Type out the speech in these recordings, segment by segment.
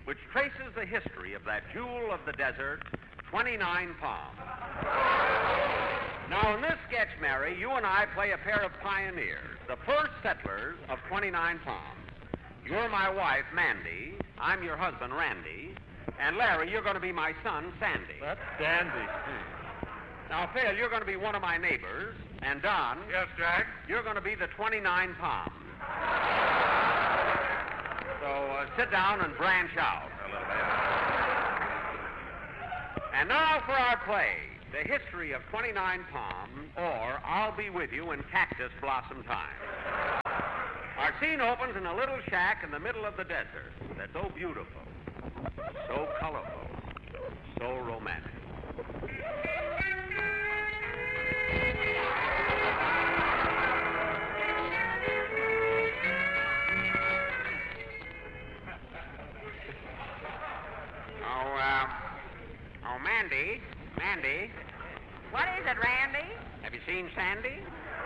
which traces the history of that jewel of the desert, 29 Palms. Now, in this sketch, Mary, you and I play a pair of pioneers, the first settlers of 29 Palms. You're my wife, Mandy. I'm your husband, Randy. And Larry, you're going to be my son, Sandy. That's dandy. Now, Phil, you're going to be one of my neighbors. And Don. Yes, Jack? You're going to be the 29 Palms. So sit down and branch out a little bit. And now for our play, The History of 29 Palms, or I'll Be With You in Cactus Blossom Time. Our scene opens in a little shack in the middle of the desert that's so beautiful, so colorful, so romantic. Mandy. What is it, Randy? Have you seen Sandy?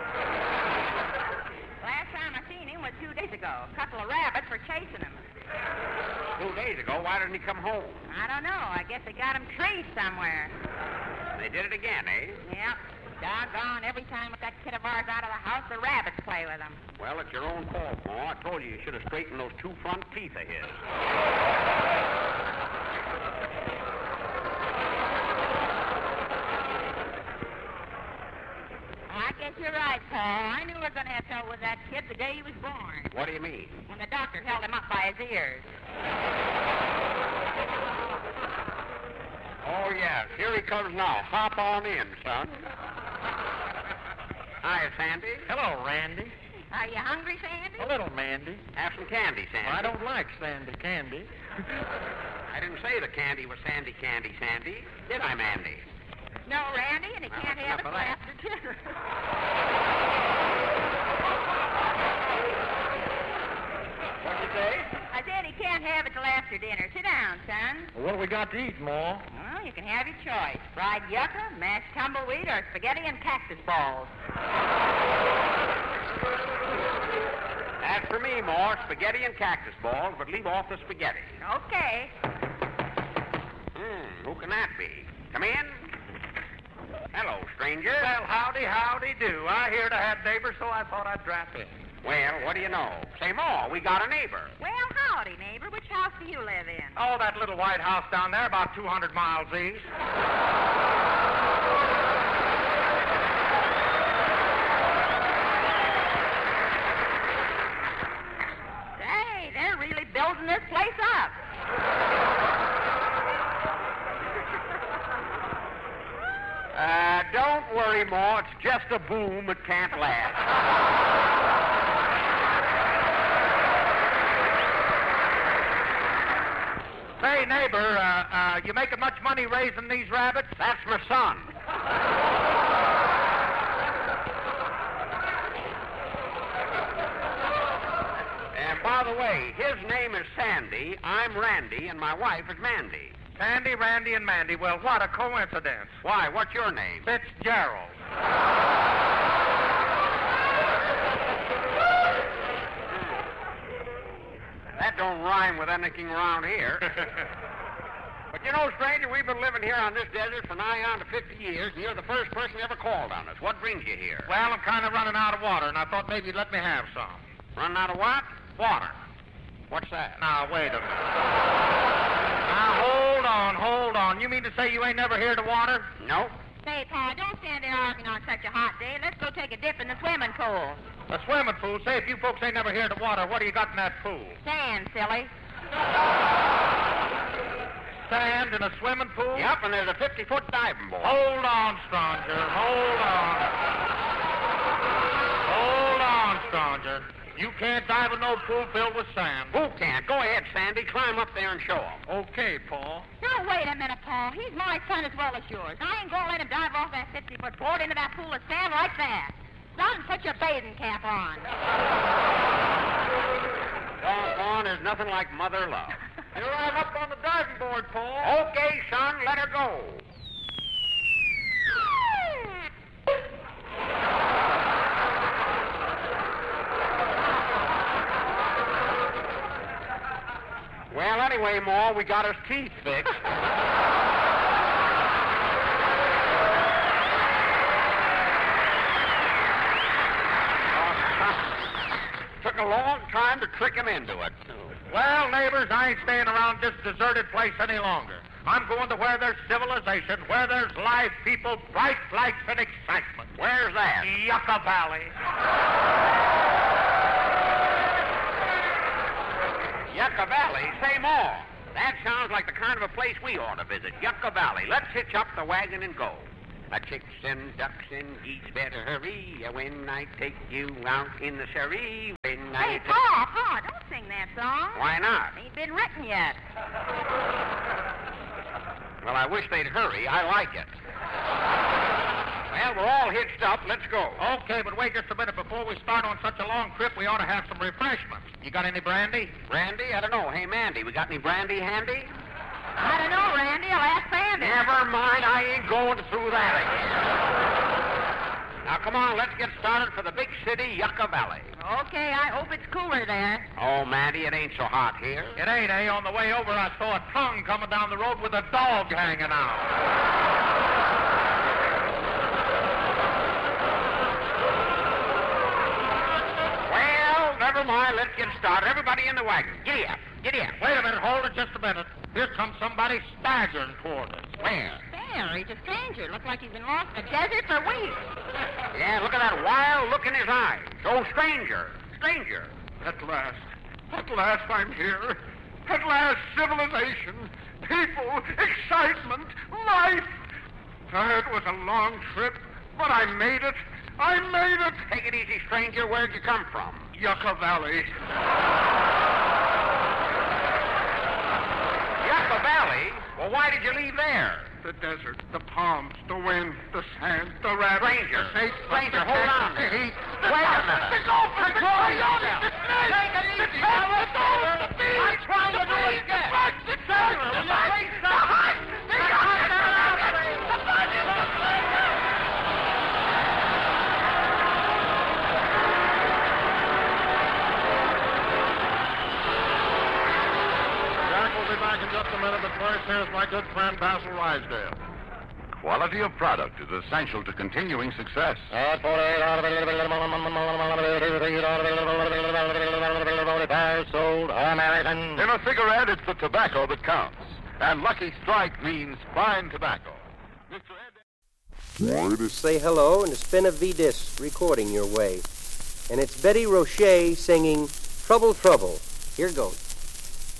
Last time I seen him was 2 days ago. A couple of rabbits were chasing him. 2 days ago? Why didn't he come home? I don't know. I guess they got him treed somewhere. They did it again, eh? Yep. Doggone, every time that kid of ours out of the house, the rabbits play with him. Well, it's your own fault, Ma. I told you should have straightened those 2 front teeth of his. I guess you're right, Paul. I knew we were going to have trouble with that kid the day he was born. What do you mean? When the doctor held him up by his ears. Oh, yes. Here he comes now. Hop on in, son. Hi, Sandy. Hello, Randy. Are you hungry, Sandy? A little, Mandy. Have some candy, Sandy. I don't like Sandy candy. I didn't say the candy was Sandy candy, Sandy. Did I, Mandy? No, Randy, and he can't have it till enough of that. after dinner. What'd you say? I said he can't have it till after dinner. Sit down, son. Well, what do we got to eat, Ma? Well, you can have your choice. Fried yucca, mashed tumbleweed, or spaghetti and cactus balls. As for me, more spaghetti and cactus balls, but leave off the spaghetti. Okay. Who can that be? Come in. Hello, stranger. Well, howdy do. I heard I had neighbors, so I thought I'd drop in. Well, what do you know? Say more. We got a neighbor. Well, howdy, neighbor. Which house do you live in? Oh, that little white house down there, about 200 miles east. Say, they're really building this place up. Don't worry, Ma. It's just a boom. It can't last. Say, neighbor, you making much money raising these rabbits? That's my son. And by the way, his name is Sandy, I'm Randy, and my wife is Mandy. Sandy, Randy, and Mandy. Well, what a coincidence. Why, what's your name? Fitzgerald. That don't rhyme with anything around here. But you know, stranger, we've been living here on this desert for nigh on to 50 years, and you're the first person ever called on us. What brings you here? Well, I'm kind of running out of water, and I thought maybe you'd let me have some. Running out of what? Water. What's that? Now, wait a minute. Now, hold on. You mean to say you ain't never heard of water? Nope. Say, Pa, don't stand there arguing on such a hot day. Let's go take a dip in the swimming pool. A swimming pool? Say, if you folks ain't never heard of water, what do you got in that pool? Sand, silly. Sand in a swimming pool? Yep, and there's a 50-foot diving board. Hold on, stranger. Hold on, stranger. You can't dive in no pool filled with sand. Who can't? Go ahead, Sandy. Climb up there and show him. Okay, Paul. Now, wait a minute, Paul. He's my son as well as yours. I ain't going to let him dive off that 50-foot board into that pool of sand like that. Son, put your bathing cap on. Doggone, there's nothing like mother love. You're right up on the diving board, Paul. Okay, son, let her go. Well, anyway, Ma, we got his teeth fixed. Took a long time to trick him into it. Well, neighbors, I ain't staying around this deserted place any longer. I'm going to where there's civilization, where there's live people, bright lights, and excitement. Where's that? Yucca Valley. Yucca Valley? Say more. That sounds like the kind of a place we ought to visit. Yucca Valley. Let's hitch up the wagon and go. Chicks and ducks and geese better hurry when I take you out in the sherry. Hey, Pa, don't sing that song. Why not? Ain't been written yet. Well, I wish they'd hurry. I like it. Well, we're all hitched up. Let's go. Okay, but wait just a minute. Before we start on such a long trip, we ought to have some refreshments. You got any brandy? Brandy? I don't know. Hey, Mandy, we got any brandy handy? I don't know, Randy. I'll ask Sandy. Never mind. I ain't going through that again. Now, come on. Let's get started for the big city, Yucca Valley. Okay, I hope it's cooler there. Oh, Mandy, it ain't so hot here. It ain't, eh? On the way over, I saw a tongue coming down the road with a dog hanging out. Well, never mind. Let's get started. Everybody in the wagon. Giddy up. Giddy up. Wait a minute. Hold it just a minute. Here comes somebody staggering toward us. Where? There, he's a stranger. Looks like he's been lost in the desert for weeks. Yeah, look at that wild look in his eyes. Oh, stranger. Stranger. At last I'm here. At last, civilization, people, excitement, life. It was a long trip, but I made it. I made it. Take it easy, stranger. Where'd you come from? Yucca Valley. Yucca Valley? Well, why did you leave there? The desert, the palms, the wind, the sand, the rabbits, Stranger. the snakes. Stranger, hold on. The heat. Wait a minute. The gophers, the Take coyotes, the snakes, it easy, the tigers, the bears, the bees, I'm trying to do it the again. bugs, the tigers, the lions, the hunt, the hunt, the bunnies, the snakes. Jack will be back in just a minute, but first, here's my good friend Basil Rysdale. Quality of product is essential to continuing success. Sold American. In a cigarette, it's the tobacco that counts. And Lucky Strike means fine tobacco. Say hello and spin a V-disc recording your way. And it's Betty Roche singing Trouble, Trouble. Here goes.